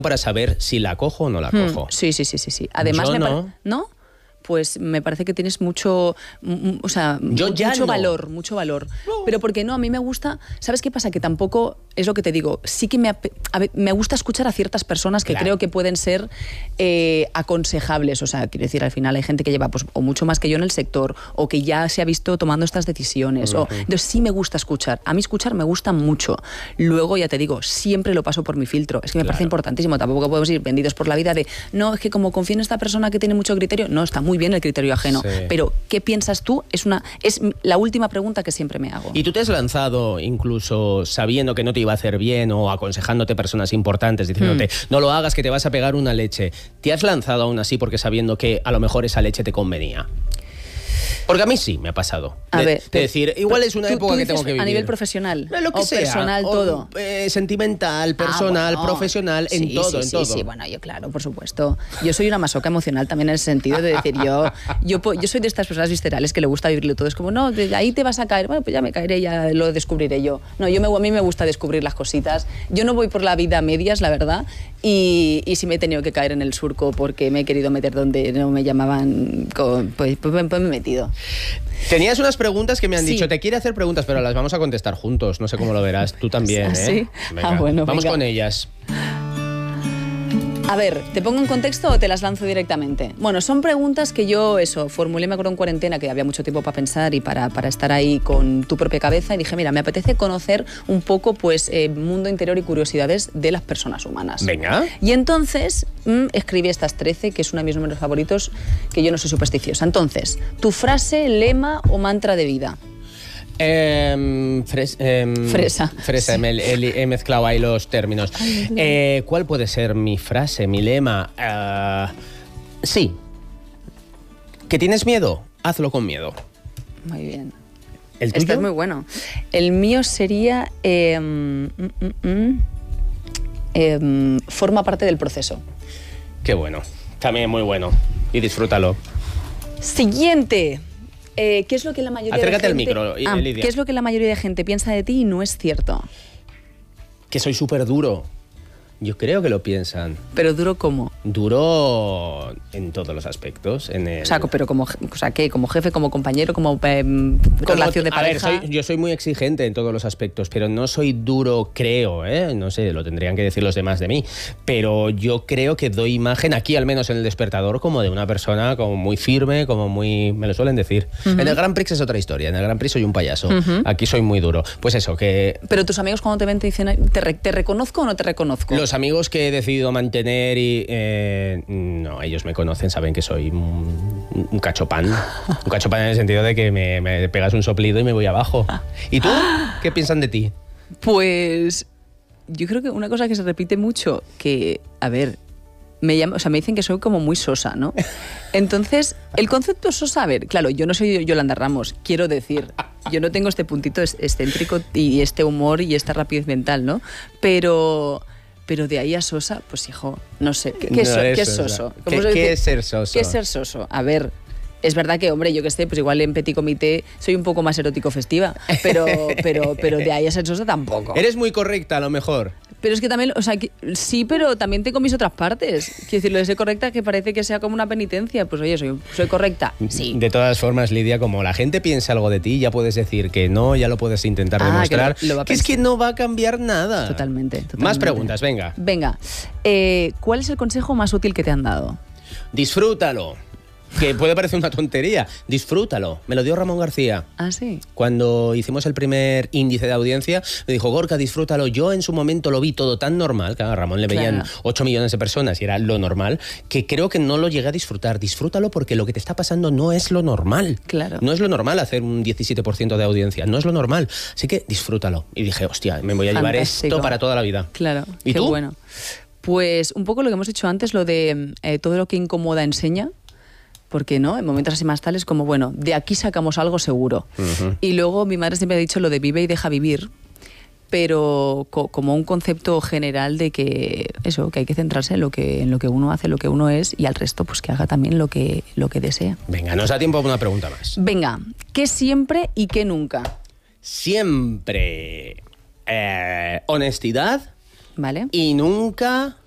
para saber si la cojo o no la cojo. Sí. Además, ¿no? Pues me parece que tienes mucho valor. No. Pero porque no, a mí me gusta... ¿Sabes qué pasa? Que tampoco, es lo que te digo, sí que me gusta escuchar a ciertas personas que creo que pueden ser aconsejables. O sea, quiero decir, al final hay gente que lleva pues, o mucho más que yo en el sector, o que ya se ha visto tomando estas decisiones. Entonces sí me gusta escuchar. A mí escuchar me gusta mucho. Luego, ya te digo, siempre lo paso por mi filtro. Es que me parece importantísimo. Tampoco podemos ir vendidos por la vida de, no, es que como confío en esta persona que tiene mucho criterio, no, está muy bien el criterio ajeno, pero ¿qué piensas tú? Es la última pregunta que siempre me hago. ¿Y tú te has lanzado incluso sabiendo que no te iba a hacer bien o aconsejándote personas importantes, diciéndote, no lo hagas que te vas a pegar una leche? ¿Te has lanzado aún así porque sabiendo que a lo mejor esa leche te convenía? Porque a mí sí me ha pasado. De decir, igual es una época que tengo que vivir. ¿A nivel profesional? Lo que sea. Personal, todo. Sentimental, personal, profesional, en todo. Sí, bueno, yo claro, por supuesto. Yo soy una masoca emocional también en el sentido de decir, yo soy de estas personas viscerales que le gusta vivirlo todo. Es como, no, de ahí te vas a caer. Bueno, pues ya me caeré, ya lo descubriré yo. No, a mí me gusta descubrir las cositas. Yo no voy por la vida a medias, la verdad. Y si me he tenido que caer en el surco porque me he querido meter donde no me llamaban, pues me he metido. Tenías unas preguntas que me han dicho, te quiere hacer preguntas, pero las vamos a contestar juntos. No sé cómo lo verás, tú también, ¿eh? ¿Sí? Venga, bueno, vamos con ellas. A ver, ¿te pongo en contexto o te las lanzo directamente? Bueno, son preguntas que yo, formulé, me acuerdo en cuarentena, que había mucho tiempo para pensar y para estar ahí con tu propia cabeza, y dije, mira, me apetece conocer un poco, pues, mundo interior y curiosidades de las personas humanas. Venga. Y entonces escribí estas 13, que es uno de mis números favoritos, que yo no soy supersticiosa. Entonces, tu frase, lema o mantra de vida. Fresa. He mezclado ahí los términos. ¿Cuál puede ser mi frase, mi lema? Sí. ¿Que tienes miedo? Hazlo con miedo. Muy bien. ¿El tuyo? Este es muy bueno. El mío sería... forma parte del proceso. Qué bueno. También muy bueno. Y disfrútalo. Siguiente. ¿Qué es lo que la mayoría Acércate de gente... al micro, Lidia. ¿Qué es lo que la mayoría de gente piensa de ti y no es cierto? Que soy súper duro. Yo creo que lo piensan. ¿Pero duro cómo? Duro en todos los aspectos. O sea, pero ¿qué? ¿Como jefe, como compañero, como relación de pareja? A ver, yo soy muy exigente en todos los aspectos, pero no soy duro, creo, ¿eh? No sé, lo tendrían que decir los demás de mí. Pero yo creo que doy imagen, aquí al menos en El Despertador, como de una persona como muy firme, como muy... Me lo suelen decir. En el Grand Prix es otra historia. En el Grand Prix soy un payaso. Aquí soy muy duro. Pues eso, que... Pero tus amigos cuando te ven te dicen, ¿te reconozco o no te reconozco? Los amigos que he decidido mantener no, ellos me conocen, saben que soy un cachopán. Un cachopán en el sentido de que me pegas un soplido y me voy abajo. ¿Y tú? ¿Qué piensan de ti? Pues yo creo que una cosa que se repite mucho, que, a ver, me dicen que soy como muy sosa, ¿no? Entonces, el concepto sosa, a ver, claro, yo no soy Yolanda Ramos, quiero decir, yo no tengo este puntito excéntrico y este humor y esta rapidez mental, ¿no? Pero de ahí a sosa, pues hijo, no sé, ¿qué es soso? ¿Qué es ser soso? ¿Qué es ser soso? A ver, es verdad que, hombre, yo que sé, pues igual en Petit Comité soy un poco más erótico festiva, pero de ahí a ser sosa tampoco. Eres muy correcta, a lo mejor. Pero es que también, o sea, sí, pero también tengo mis otras partes. Quiero decir, lo de ser correcta que parece que sea como una penitencia. Pues oye, soy correcta, sí. De todas formas, Lidia, como la gente piensa algo de ti, ya puedes decir que no, ya lo puedes intentar demostrar. Que es que no va a cambiar nada. Totalmente. Más preguntas, venga. Venga. ¿Cuál es el consejo más útil que te han dado? Disfrútalo. Que puede parecer una tontería. Disfrútalo. Me lo dio Ramón García. ¿Ah, sí? Cuando hicimos el primer índice de audiencia, me dijo, Gorka, disfrútalo. Yo en su momento lo vi todo tan normal, que a Ramón le veían 8 millones de personas y era lo normal, que creo que no lo llegué a disfrutar. Disfrútalo porque lo que te está pasando no es lo normal. Claro. No es lo normal hacer un 17% de audiencia. No es lo normal. Así que disfrútalo. Y dije, hostia, me voy a llevar esto para toda la vida. Claro. ¿Y tú? Bueno. Pues un poco lo que hemos dicho antes, lo de todo lo que incomoda enseña. Porque no, en momentos así más tales como, bueno, de aquí sacamos algo seguro. Y luego mi madre siempre ha dicho lo de vive y deja vivir, pero como un concepto general de que eso, que hay que centrarse en lo que uno hace, lo que uno es, y al resto pues que haga también lo que desea. Venga, nos da tiempo para una pregunta más. Venga, ¿qué siempre y qué nunca? Siempre honestidad. Vale. Y nunca